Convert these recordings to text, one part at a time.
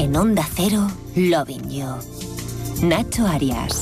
En Onda Cero, Loving You. Nacho Arias.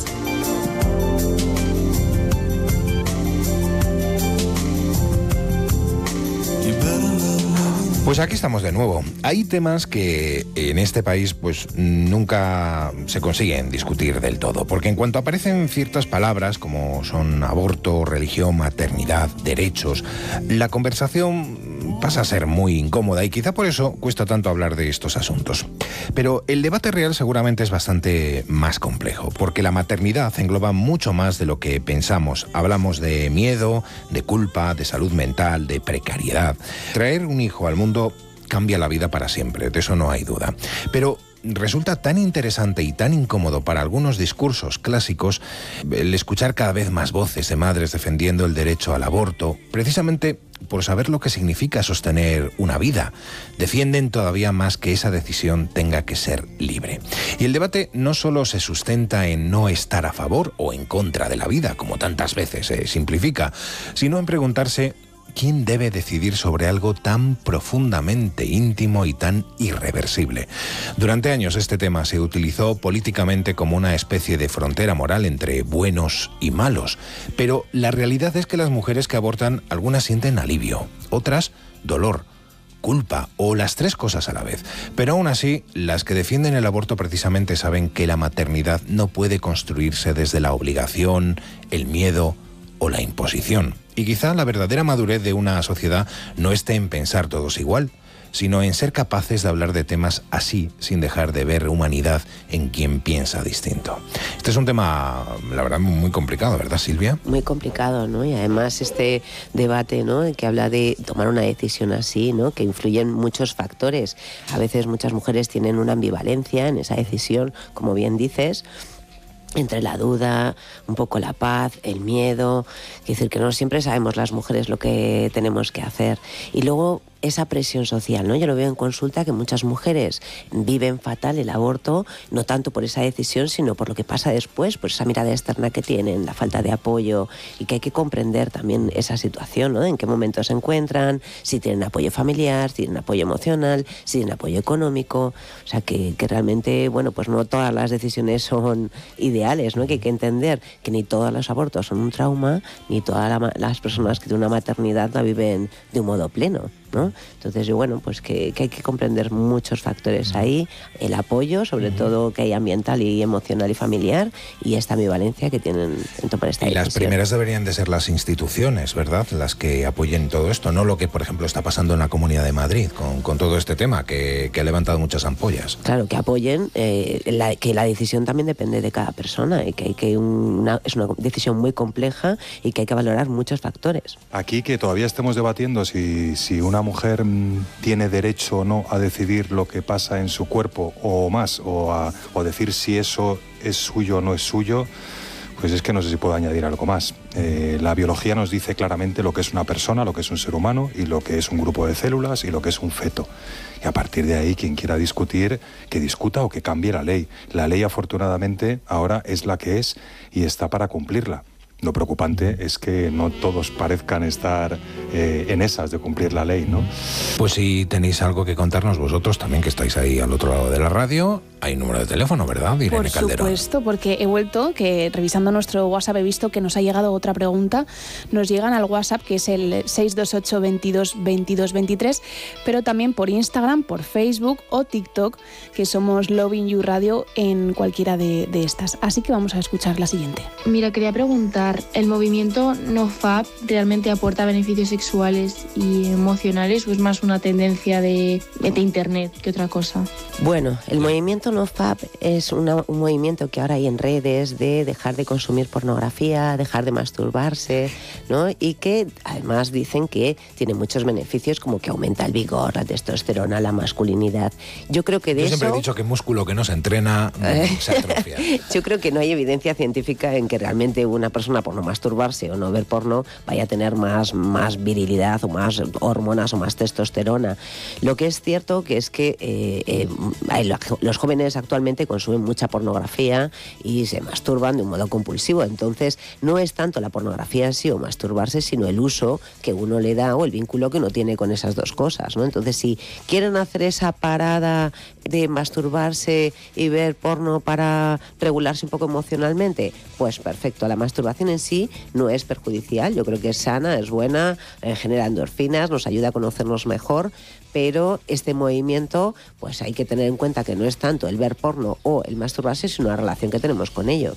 Pues aquí estamos de nuevo. Hay temas que en este país pues nunca se consiguen discutir del todo, porque en cuanto aparecen ciertas palabras como son aborto, religión, maternidad, derechos, la conversación pasa a ser muy incómoda y quizá por eso cuesta tanto hablar de estos asuntos. Pero el debate real seguramente es bastante más complejo, porque la maternidad engloba mucho más de lo que pensamos. Hablamos de miedo, de culpa, de salud mental, de precariedad. Traer un hijo al mundo cambia la vida para siempre, de eso no hay duda. Pero resulta tan interesante y tan incómodo para algunos discursos clásicos el escuchar cada vez más voces de madres defendiendo el derecho al aborto, precisamente por saber lo que significa sostener una vida. Defienden todavía más que esa decisión tenga que ser libre. Y el debate no solo se sustenta en no estar a favor o en contra de la vida, como tantas veces se simplifica, sino en preguntarse ¿quién debe decidir sobre algo tan profundamente íntimo y tan irreversible? Durante años este tema se utilizó políticamente como una especie de frontera moral entre buenos y malos, pero la realidad es que las mujeres que abortan, algunas sienten alivio, otras dolor, culpa o las tres cosas a la vez. Pero aún así, las que defienden el aborto precisamente saben que la maternidad no puede construirse desde la obligación, el miedo o la imposición. Y quizá la verdadera madurez de una sociedad no esté en pensar todos igual, sino en ser capaces de hablar de temas así, sin dejar de ver humanidad en quien piensa distinto. Este es un tema, la verdad, muy complicado, ¿verdad, Silvia? Muy complicado, ¿no? Y además este debate, ¿no?, que habla de tomar una decisión así, ¿no?, que influyen muchos factores. A veces muchas mujeres tienen una ambivalencia en esa decisión, como bien dices, entre la duda, un poco la paz, el miedo. Es decir, que no siempre sabemos las mujeres lo que tenemos que hacer. Y luego esa presión social, ¿no? Yo lo veo en consulta que muchas mujeres viven fatal el aborto, no tanto por esa decisión, sino por lo que pasa después, por esa mirada externa que tienen, la falta de apoyo, y que hay que comprender también esa situación, ¿no? En qué momento se encuentran, si tienen apoyo familiar, si tienen apoyo emocional, si tienen apoyo económico. O sea, que realmente, bueno, pues no todas las decisiones son ideales, ¿no? Que hay que entender que ni todos los abortos son un trauma, ni todas las personas que tienen una maternidad la viven de un modo pleno, ¿no? Entonces, bueno, pues que hay que comprender muchos factores ahí, el apoyo, sobre todo que hay ambiental y emocional y familiar, y esta ambivalencia que tienen en tomar esta decisión. Y las primeras deberían de ser las instituciones, ¿verdad?, las que apoyen todo esto, no lo que, por ejemplo, está pasando en la Comunidad de Madrid con todo este tema, que ha levantado muchas ampollas. Claro, que apoyen, que la decisión también depende de cada persona, y que es una decisión muy compleja y que hay que valorar muchos factores. Aquí que todavía estemos debatiendo si una mujer tiene derecho o no a decidir lo que pasa en su cuerpo o más, o decir si eso es suyo o no es suyo, pues es que no sé si puedo añadir algo más. La biología nos dice claramente lo que es una persona, lo que es un ser humano, y lo que es un grupo de células y lo que es un feto. Y a partir de ahí, quien quiera discutir, que discuta o que cambie la ley. La ley, afortunadamente, ahora es la que es y está para cumplirla. Lo preocupante es que no todos parezcan estar en esas de cumplir la ley, ¿no? Pues si tenéis algo que contarnos vosotros también, que estáis ahí al otro lado de la radio, hay número de teléfono, ¿verdad, Irene Calderón? Por supuesto, porque he vuelto, que revisando nuestro WhatsApp he visto que nos ha llegado otra pregunta. Nos llegan al WhatsApp, que es el 628 22 22 23, pero también por Instagram, por Facebook o TikTok, que somos Loving You Radio en cualquiera de estas. Así que vamos a escuchar la siguiente. Mira, quería preguntar, ¿el movimiento NoFap realmente aporta beneficios sexuales y emocionales o es más una tendencia de internet que otra cosa? Bueno, el movimiento NoFap es un movimiento que ahora hay en redes de dejar de consumir pornografía, dejar de masturbarse, ¿no? Y que además dicen que tiene muchos beneficios, como que aumenta el vigor, la testosterona, la masculinidad. Yo creo que Yo siempre he dicho que músculo que no se entrena se atrofia. Yo creo que no hay evidencia científica en que realmente una persona persona por no masturbarse o no ver porno vaya a tener más virilidad o más hormonas o más testosterona. Lo que es cierto que es que los jóvenes actualmente consumen mucha pornografía y se masturban de un modo compulsivo. Entonces, no es tanto la pornografía en sí o masturbarse, sino el uso que uno le da o el vínculo que uno tiene con esas dos cosas, ¿no? Entonces, si quieren hacer esa parada de masturbarse y ver porno para regularse un poco emocionalmente, pues perfecto. La masturbación en sí no es perjudicial, yo creo que es sana, es buena, genera endorfinas, nos ayuda a conocernos mejor, pero este movimiento, pues hay que tener en cuenta que no es tanto el ver porno o el masturbarse, sino la relación que tenemos con ello.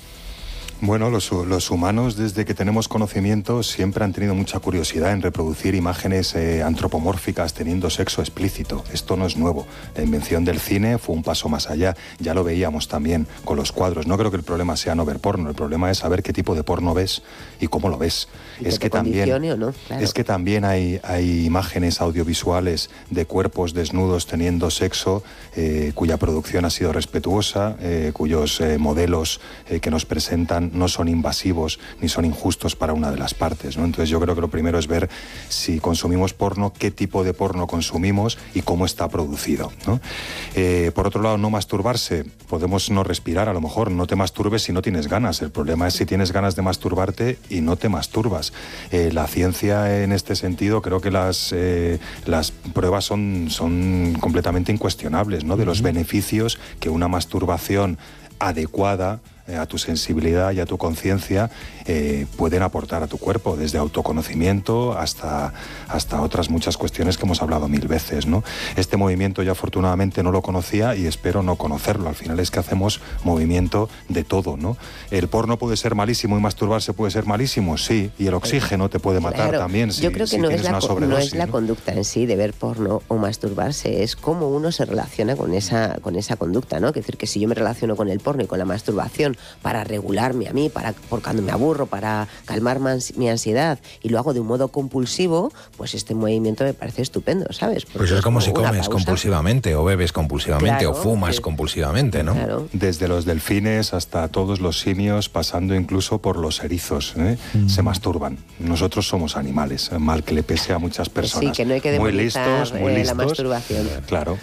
Bueno, los humanos, desde que tenemos conocimiento, siempre han tenido mucha curiosidad en reproducir imágenes antropomórficas teniendo sexo explícito. Esto no es nuevo. La invención del cine fue un paso más allá. Ya lo veíamos también con los cuadros. No creo que el problema sea no ver porno. El problema es saber qué tipo de porno ves y cómo lo ves. Es que también, o no, claro. Es que también hay imágenes audiovisuales de cuerpos desnudos teniendo sexo, cuya producción ha sido respetuosa, cuyos modelos que nos presentan no son invasivos ni son injustos para una de las partes, ¿no? Entonces yo creo que lo primero es ver si consumimos porno, qué tipo de porno consumimos y cómo está producido, ¿no? Por otro lado, no masturbarse. Podemos no respirar, a lo mejor no te masturbes si no tienes ganas. El problema es si tienes ganas de masturbarte y no te masturbas. La ciencia en este sentido, creo que las pruebas son completamente incuestionables, ¿no? De los beneficios que una masturbación adecuada a tu sensibilidad y a tu conciencia pueden aportar a tu cuerpo, desde autoconocimiento hasta otras muchas cuestiones que hemos hablado 1000 veces, ¿no? Este movimiento yo afortunadamente no lo conocía y espero no conocerlo. Al final es que hacemos movimiento de todo, ¿no? El porno puede ser malísimo y masturbarse puede ser malísimo, sí, y el oxígeno te puede matar, claro, también si, yo creo que no es la ¿no? conducta en sí de ver porno o masturbarse, es cómo uno se relaciona con esa conducta, ¿no? Es decir, que si yo me relaciono con el porno y con la masturbación para regularme a mí, por cuando me aburro, para calmar mi ansiedad, y lo hago de un modo compulsivo, pues este movimiento me parece estupendo, ¿sabes? Porque pues es como si comes compulsivamente, o bebes compulsivamente, claro, o fumas compulsivamente, ¿no? Claro. Desde los delfines hasta todos los simios, pasando incluso por los erizos, se masturban. Nosotros somos animales, mal que le pese a muchas personas. Pues sí, que no hay que demonizar muy listos, la masturbación. Claro.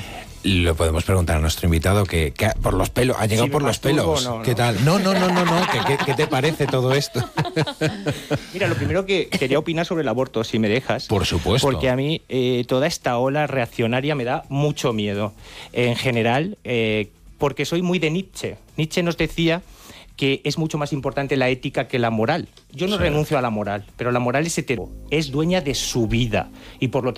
Le podemos preguntar a nuestro invitado que por los pelos, ha llegado por los pelos. No, ¿qué tal? No. ¿Qué te parece todo esto? Mira, lo primero que quería opinar sobre el aborto, si me dejas. Por supuesto. Porque a mí toda esta ola reaccionaria me da mucho miedo. En general, porque soy muy de Nietzsche. Nietzsche nos decía que es mucho más importante la ética que la moral. Yo no renuncio a la moral, pero la moral es hetero, es dueña de su vida y por lo